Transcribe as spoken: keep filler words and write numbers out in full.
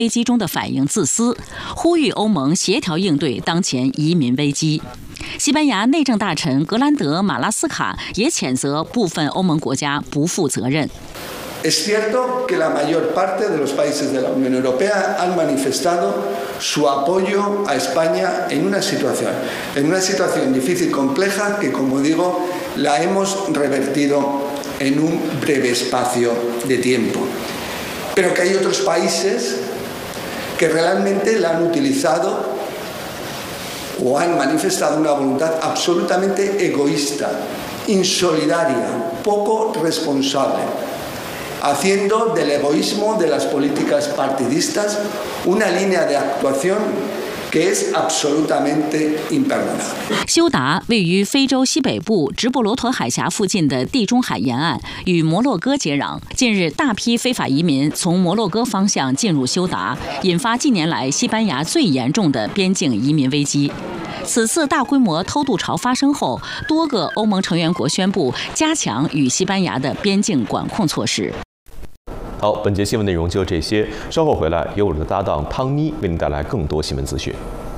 危机中的反应自私，呼吁欧盟协调应对当前移民危机。西班牙内政大臣格兰德·马拉斯卡也谴责部分欧盟国家不负责任。 Es cierto que la mayor parte de los países de la Unión Europea han manifestado su apoyo a España en una situación, en una situación difícil, compleja, que como digo, la hemos revertido en un breve espacio de tiempo. Pero que hay otros países que realmente la han utilizado o han manifestado una voluntad absolutamente egoísta, insolidaria, poco responsable, haciendo del egoísmo de las políticas partidistas una línea de actuación que es absolutamente imperdonable。 休达位于非洲西北部直布罗陀海峡附近的地中海沿岸，与摩洛哥接壤。近日，大批非法移民从摩洛哥方向进入休达，引发近年来西班牙最严重的边境移民危机。此次大规模偷渡潮发生后，多个欧盟成员国宣布加强与西班牙的边境管控措施。 好，本节新闻内容就这些，稍后回来由我的搭档汤妮为您带来更多新闻资讯。